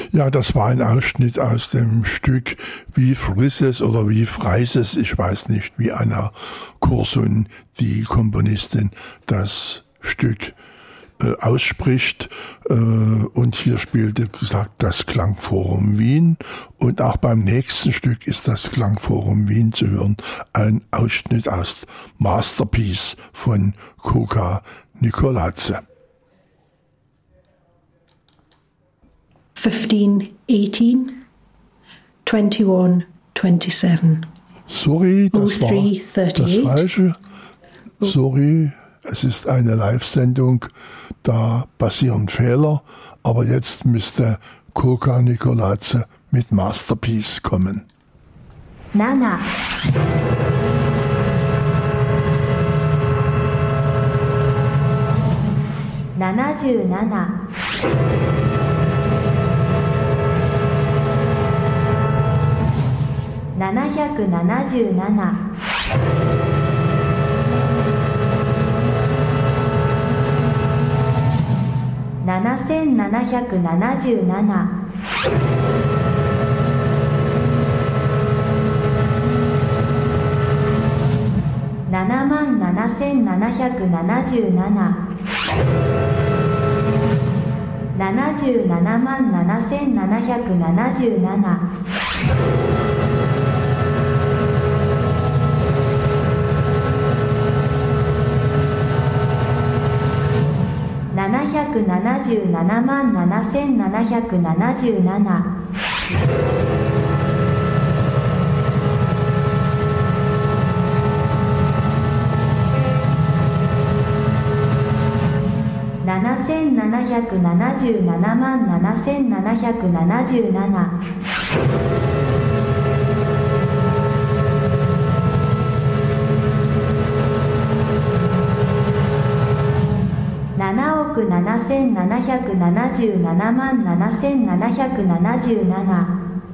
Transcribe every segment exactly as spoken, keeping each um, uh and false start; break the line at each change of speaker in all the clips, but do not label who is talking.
Ja, das war ein Ausschnitt aus dem Stück Wie frisses oder wie freises, ich weiß nicht, wie Anna Kursun, die Komponistin, das Stück äh, ausspricht. Äh, und hier spielte, gesagt, das Klangforum Wien. Und auch beim nächsten Stück ist das Klangforum Wien zu hören. Ein Ausschnitt aus Masterpiece von Kōka Nikoladze.
fifteen eighteen, twenty-one twenty-seven.
Sorry, das war das Falsche. Sorry, es ist eine Live-Sendung, da passieren Fehler, aber jetzt müsste Kōka Nikoladze mit Masterpiece kommen.
Nana. Nana. Neunhundertsiebenundsiebzig.万七千七百ななじゅうなな。七千七百ななじゅうなな万七千七百ななじゅうなな。七億七千七百ななじゅうなな万七千七百ななじゅうなな。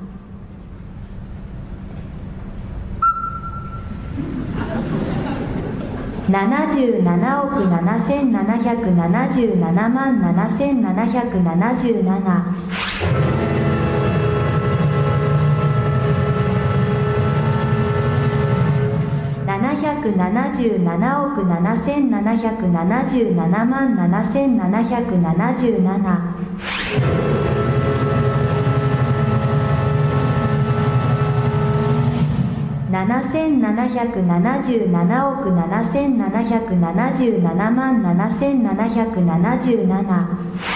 七十七億七千七百ななじゅうなな万七千七百ななじゅうなな。七百七十七億七千七百ななじゅうなな万七千七百ななじゅうなな。七千七百七十七億七千七百ななじゅうなな万七千七百ななじゅうなな。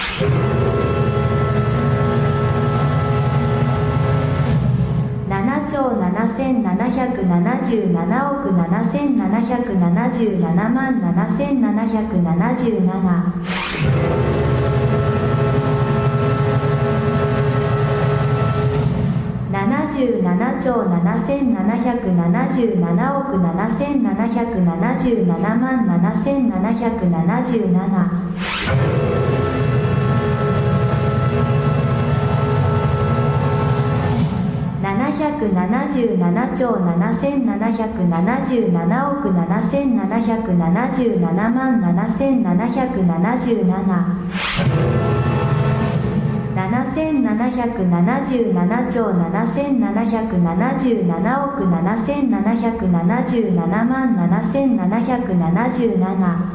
七兆七千七百七十七億七千七百七十七万七千七百七十七。七十七兆七千七百七十七億七千七百七十七万七千七百七十七。七百七十七兆七千七百七十七億七千七百七十七万七千七百七十七。七千七百七十七兆七千七百七十七億七千七百七十七万七千七百七十七。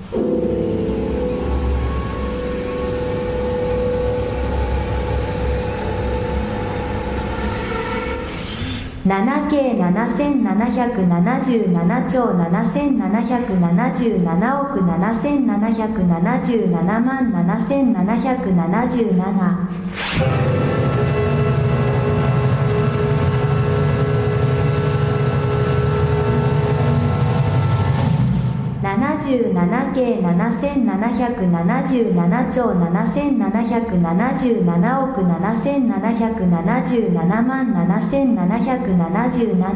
七 K 七千七百七十七兆七千七百七十七億七千七百七十七万七千七百七十七。七十七 K 七千七百七十七兆七千七百七十七億七千七百七十七万七千七百七十七。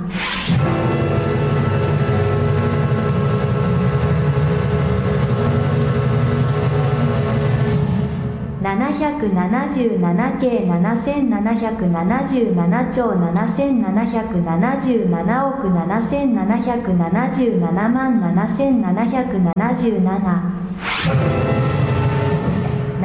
七百七十七 K 七千七百七十七兆七千七百七十七億七千七百七十七万七千七百七十七。七